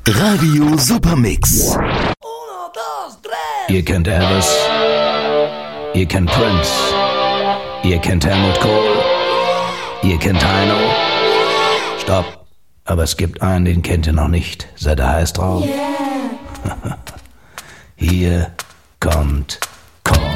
Radio Supermix. Ihr kennt Elvis, ihr kennt Prince, ihr kennt Helmut Kohl, ihr kennt Heino. Stopp, aber es gibt einen, den kennt ihr noch nicht. Seid ihr heiß drauf? Yeah. Hier kommt